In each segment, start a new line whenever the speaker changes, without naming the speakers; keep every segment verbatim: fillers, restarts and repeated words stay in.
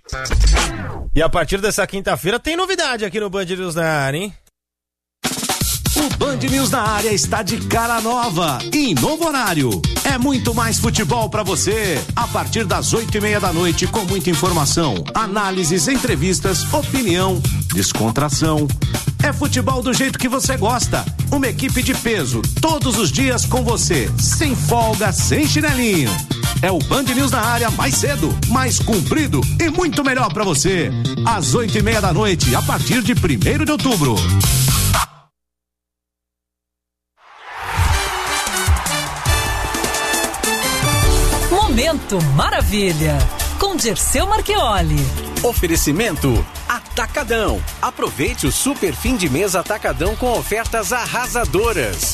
E a partir dessa quinta-feira tem novidade aqui no Band News na área, hein?
O Band News na área está de cara nova e em novo horário. É muito mais futebol pra você. A partir das oito e meia da noite, com muita informação, análises, entrevistas, opinião, descontração. É futebol do jeito que você gosta. Uma equipe de peso, todos os dias com você, sem folga, sem chinelinho. É o Band News na área mais cedo, mais comprido e muito melhor pra você. Às oito e meia da noite, a partir de primeiro de outubro.
Momento Maravilha, com Dirceu Marchioli.
Oferecimento Atacadão. Aproveite o super fim de mês Atacadão com ofertas arrasadoras.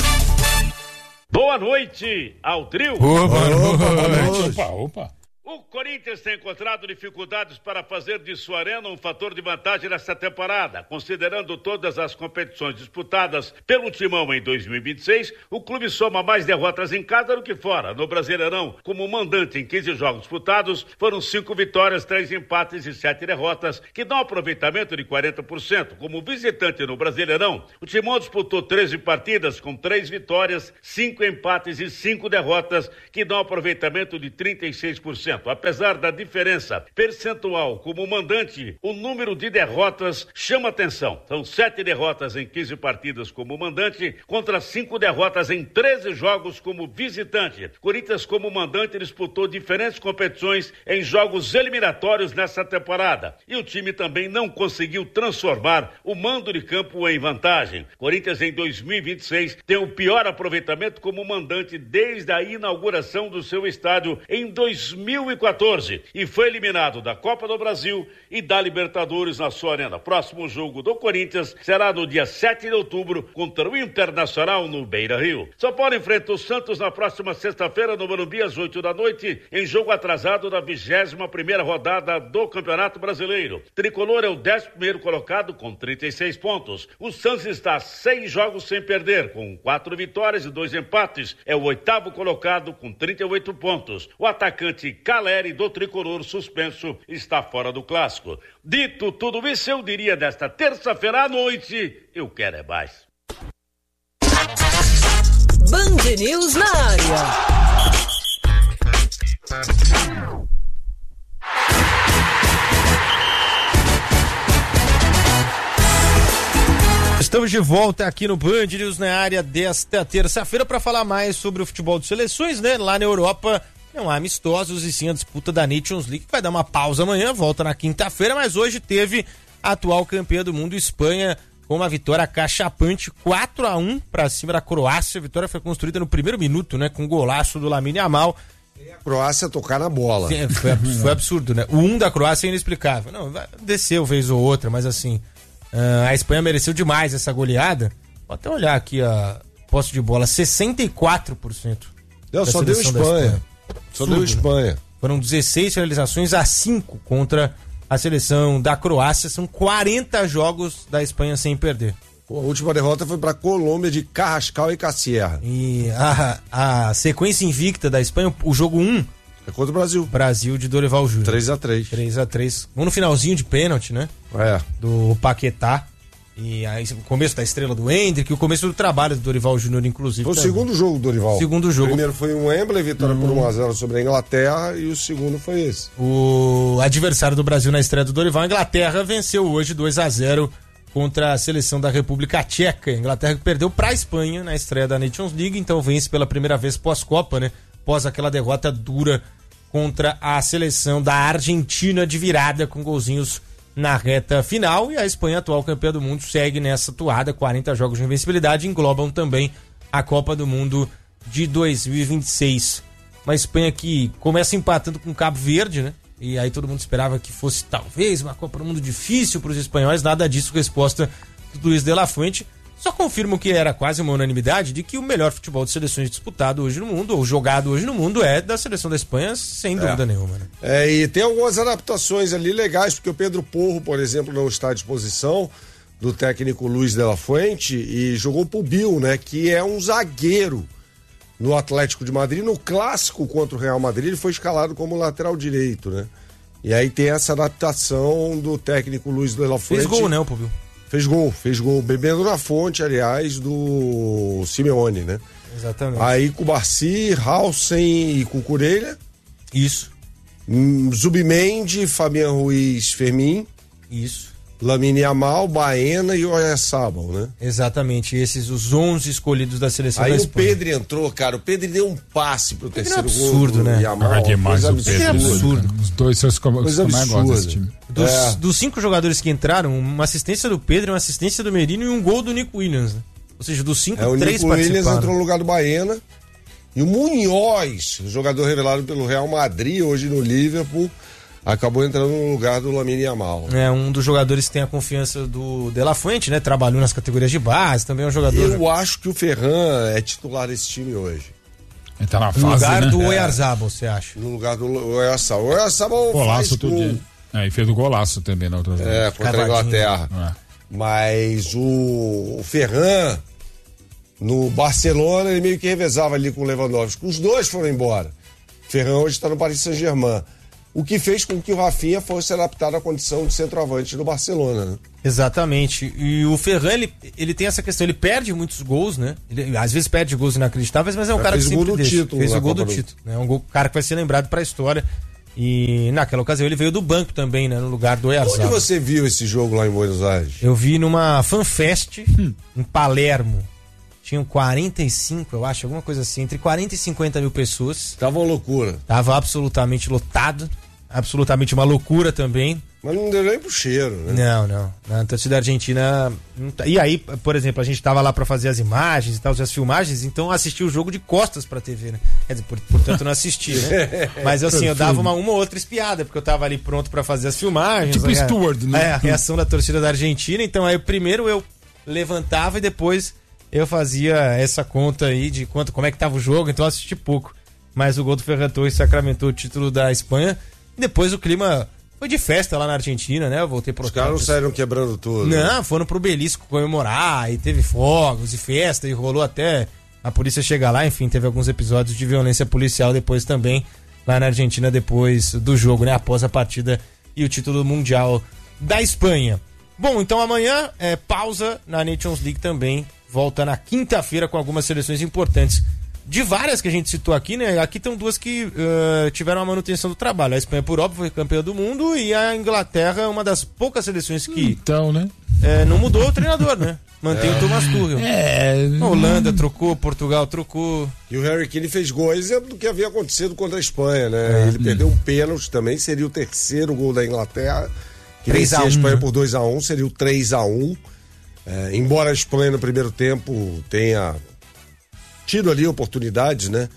Boa noite ao trio.
Opa, opa, boa noite. Opa, opa.
O Corinthians tem encontrado dificuldades para fazer de sua arena um fator de vantagem nesta temporada. Considerando todas as competições disputadas pelo Timão em dois mil e vinte e seis, o clube soma mais derrotas em casa do que fora. No Brasileirão, como mandante em quinze jogos disputados, foram cinco vitórias, três empates e sete derrotas, que dão um aproveitamento de quarenta por cento. Como visitante no Brasileirão, o Timão disputou treze partidas com três vitórias, cinco empates e cinco derrotas, que dão um aproveitamento de trinta e seis por cento. Apesar da diferença percentual como mandante, o número de derrotas chama atenção. São sete derrotas em quinze partidas como mandante contra cinco derrotas em treze jogos como visitante. Corinthians como mandante disputou diferentes competições em jogos eliminatórios nessa temporada. E o time também não conseguiu transformar o mando de campo em vantagem. Corinthians em dois mil e vinte e seis tem o pior aproveitamento como mandante desde a inauguração do seu estádio em dois mil e quatorze e foi eliminado da Copa do Brasil e da Libertadores na sua arena. Próximo jogo do Corinthians será no dia sete de outubro contra o Internacional no Beira-Rio. São Paulo enfrenta o Santos na próxima sexta-feira no Morumbi às oito da noite em jogo atrasado da vigésima primeira rodada do Campeonato Brasileiro. Tricolor é o décimo primeiro colocado com trinta e seis pontos. O Santos está a seis jogos sem perder, com quatro vitórias e dois empates. É o oitavo colocado com trinta e oito pontos. O atacante Caleri do Tricolor suspenso está fora do clássico. Dito tudo isso, eu diria desta terça-feira à noite, eu quero é mais.
Band News na área.
Estamos de volta aqui no Band News na área desta terça-feira para falar mais sobre o futebol de seleções, né? Lá na Europa não há amistosos e sim a disputa da Nations League, que vai dar uma pausa amanhã, volta na quinta-feira, mas hoje teve a atual campeã do mundo, Espanha, com uma vitória cachapante, quatro a um para cima da Croácia. A vitória foi construída no primeiro minuto, né? Com um golaço do Lamine Yamal.
E a Croácia tocar na bola.
Sim, foi, foi absurdo, né? O um da Croácia é inexplicável. Não, desceu vez ou outra, mas assim, uh, a Espanha mereceu demais essa goleada. Vou até olhar aqui a posse de bola, sessenta e quatro por cento.
Não, só deu Espanha. Só deu Espanha.
Né? Foram dezesseis finalizações a cinco contra a seleção da Croácia. São quarenta jogos da Espanha sem perder.
Pô, a última derrota foi para Colômbia de Carrascal e Cassierra.
E a, a sequência invicta da Espanha, o jogo um
é contra o Brasil.
Brasil de Dorival Júnior.
três a três.
três a três. Um no finalzinho de pênalti, né?
É.
Do Paquetá. E aí, o começo da estrela do Hendrick, o começo do trabalho do Dorival Júnior, inclusive.
Foi o
também.
segundo jogo do Dorival.
Segundo jogo.
O primeiro foi um Wembley, vitória hum. por um a zero sobre a Inglaterra, e o segundo foi esse.
O adversário do Brasil na estreia do Dorival, a Inglaterra, venceu hoje dois a zero contra a seleção da República Tcheca. A Inglaterra que perdeu para a Espanha na estreia da Nations League, então vence pela primeira vez pós-Copa, né? Pós aquela derrota dura contra a seleção da Argentina de virada com golzinhos na reta final, e a Espanha, atual campeã do mundo, segue nessa toada. Quarenta jogos de invencibilidade englobam também a Copa do Mundo de dois mil e vinte e seis. Uma Espanha que começa empatando com Cabo Verde, né? E aí todo mundo esperava que fosse talvez uma Copa do Mundo difícil para os espanhóis, nada disso. Resposta do Luiz de la Fuente. Só confirmo que era quase uma unanimidade de que o melhor futebol de seleções disputado hoje no mundo, ou jogado hoje no mundo, é da seleção da Espanha, sem dúvida é. nenhuma. Né?
É, e tem algumas adaptações ali legais, porque o Pedro Porro, por exemplo, não está à disposição do técnico Luiz de la Fuente e jogou pro Bill, né, que é um zagueiro no Atlético de Madrid. No clássico contra o Real Madrid, ele foi escalado como lateral direito, né? E aí tem essa adaptação do técnico Luiz de la Fuente.
Fez gol, né, o Pubil?
Fez gol, fez gol. Bebendo na fonte, aliás, do Simeone, né?
Exatamente.
Aí com o Barci, Halsen e Cucurella.
Isso.
Zubimendi, Fabian Ruiz, Fermin.
Isso.
Lamine Yamal, Baena e Oyarzabal, né?
Exatamente, esses os onze escolhidos da seleção
Aí
da
o
Espanha.
Pedro entrou, cara, o Pedro deu um passe pro terceiro
absurdo,
gol do
né?
Yamal.
Ah, demais o Pedro.
É absurdo.
Os dois seus que eu mais gosto desse time.
Dos,
É.
dos cinco jogadores que entraram, uma assistência do Pedro, uma assistência do Merino e um gol do Nico Williams, né? Ou seja, dos cinco,
É, o
três
Nico Williams
participaram.
entrou no lugar do Baena. E o Munhoz, jogador revelado pelo Real Madrid, hoje no Liverpool, acabou entrando no lugar do Lamine Yamal.
É um dos jogadores que tem a confiança do De La Fuente, né? Trabalhou nas categorias de base, também é um jogador...
Eu acho que o Ferran é titular desse time hoje.
Ele tá na
No
fase,
lugar
né?
do
É.
Oyarzabal, você acha?
No lugar do Oyarzabal. O Oyarzabal
Golaço
faz
outro
gol.
dia. É, e fez o golaço também na outra vez.
É, contra a
Cavadinho.
Inglaterra.
É.
Mas o, o Ferran, no Barcelona, ele meio que revezava ali com o Lewandowski. Os dois foram embora. O Ferran hoje está no Paris Saint-Germain. O que fez com que o Rafinha fosse adaptado à condição de centroavante do Barcelona, né?
Exatamente. E o Ferran, ele, ele tem essa questão, ele perde muitos gols, né? Ele, às vezes perde gols inacreditáveis, mas é um
Já
cara que
fez o
sempre
gol do
deixa.
título
Fez
na
o gol do
Copa do-
título. É um gol, cara que vai ser lembrado pra história. E naquela ocasião ele veio do banco também, né? No lugar do
Onde
Oyarzabal.
você viu esse jogo lá em Buenos Aires?
Eu vi numa FanFest em Palermo. Tinham quarenta e cinco, eu acho, alguma coisa assim, entre quarenta e cinquenta mil pessoas.
Tava uma loucura.
Tava absolutamente lotado. Absolutamente uma loucura também.
Mas não deu nem pro cheiro, né?
Não, não. Na torcida argentina. Não tá. E aí, por exemplo, a gente tava lá pra fazer as imagens e tal, as filmagens, então eu assisti o jogo de costas pra T V, né? Quer dizer, por- portanto não assisti, né? Mas assim, eu dava uma, uma ou outra espiada, porque eu tava ali pronto pra fazer as filmagens.
Tipo
né?
steward, né?
É, a reação da torcida da Argentina. Então aí primeiro eu levantava e depois eu fazia essa conta aí de quanto, como é que tava o jogo, então eu assisti pouco. Mas o gol do Ferran Torres sacramentou o título da Espanha. E depois o clima foi de festa lá na Argentina, né? Eu voltei pro
Os caras não saíram quebrando tudo.
Não, foram pro Belisco comemorar, e teve fogos e festa, e rolou até a polícia chegar lá, enfim, teve alguns episódios de violência policial depois também, lá na Argentina, depois do jogo, né? Após a partida e o título mundial da Espanha. Bom, então amanhã é pausa na Nations League também, volta na quinta-feira com algumas seleções importantes. De várias que a gente citou aqui, né? Aqui estão duas que uh, tiveram a manutenção do trabalho. A Espanha, por óbvio, foi campeã do mundo, e a Inglaterra é uma das poucas seleções que
Então, né?
é, não mudou o treinador, né? Mantém o Thomas Tuchel.
É.
A Holanda trocou, Portugal trocou.
E o Harry Kane fez gol, exemplo do que havia acontecido contra a Espanha, né? Ele perdeu um pênalti também, seria o terceiro gol da Inglaterra. Que
três a
vencia a
um,
Espanha
né?
por dois a um, seria o três a um. É, embora a Espanha no primeiro tempo tenha tido ali oportunidades, né?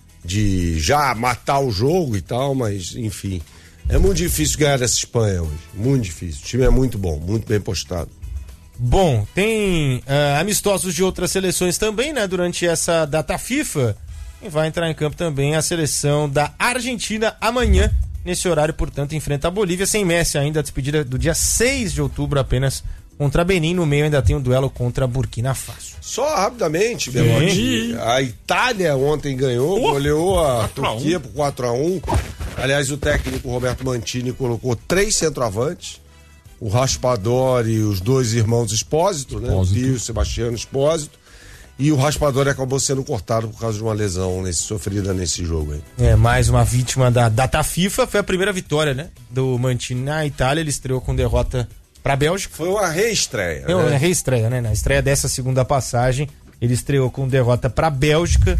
De já matar o jogo e tal, mas enfim. É muito difícil ganhar dessa Espanha hoje. Muito difícil. O time é muito bom, muito bem postado.
Bom, tem uh, amistosos de outras seleções também, né? Durante essa data FIFA. E vai entrar em campo também a seleção da Argentina amanhã. Nesse horário, portanto, enfrenta a Bolívia sem Messi ainda. A despedida do dia seis de outubro apenas contra Benin. No meio ainda tem um duelo contra Burkina Faso.
Só rapidamente, Belotti, a Itália ontem ganhou, goleou a Turquia por quatro a um. Aliás, o técnico Roberto Mantini colocou três centroavantes, o Raspadori e os dois irmãos Espósito, né? O Pio e o Sebastiano Espósito. E o Raspadori acabou sendo cortado por causa de uma lesão nesse, sofrida nesse jogo aí.
É, mais uma vítima da data FIFA. Foi a primeira vitória, né? Do Mantini na Itália. Ele estreou com derrota para a Bélgica.
Foi uma reestreia.
Não,
né?
é reestreia, né? Na estreia dessa segunda passagem, ele estreou com derrota para a Bélgica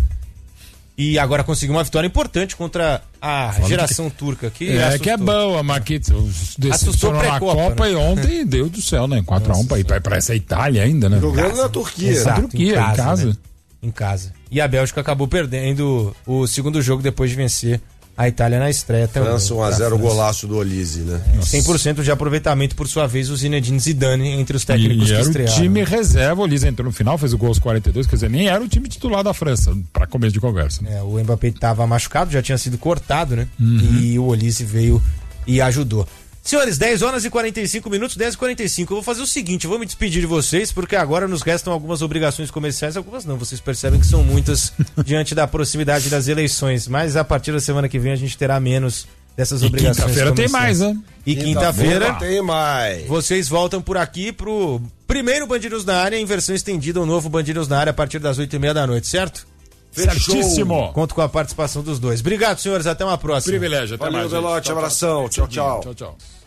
e agora conseguiu uma vitória importante contra a
Fala
geração que... turca. Que
é,
assustou.
que é boa, Marquita.
Assustou
Foram na
pré-copa,
Copa
né?
e ontem, Deus do céu, né? quatro a um pra ir pra, pra essa Itália ainda, né?
Jogando na Turquia.
Exato,
Turquia,
em casa.
em casa.
Né? Em casa. E a Bélgica acabou perdendo o segundo jogo depois de vencer a Itália na estreia também.
França um a zero, golaço do Olise, né?
cem por cento de aproveitamento, por sua vez, o Zinedine Zidane entre os técnicos
e
que
era
estrearam.
o time reserva, o Olise entrou no final, fez o gol aos quarenta e dois, quer dizer, nem era o time titular da França, pra começo de conversa. Né?
É, o Mbappé estava machucado, já tinha sido cortado, né?
Uhum.
E o Olise veio e ajudou. Senhores, dez horas e quarenta e cinco minutos, dez e quarenta e cinco. Eu vou fazer o seguinte, eu vou me despedir de vocês, porque agora nos restam algumas obrigações comerciais, algumas não, vocês percebem que são muitas diante da proximidade das eleições, mas a partir da semana que vem a gente terá menos dessas
E
obrigações.
quinta-feira tem mais, né?
E quinta-feira
tem mais.
vocês voltam por aqui pro primeiro Band News na área, em versão estendida, o novo Band News na área a partir das oito e meia da noite, certo?
Certíssimo.
Conto com a participação dos dois. Obrigado, senhores. Até uma próxima.
Privilégio. Até
Valeu,
mais. gente.
Belote.
Tchau, tchau.
Abração. Tchau, tchau.
Tchau, tchau.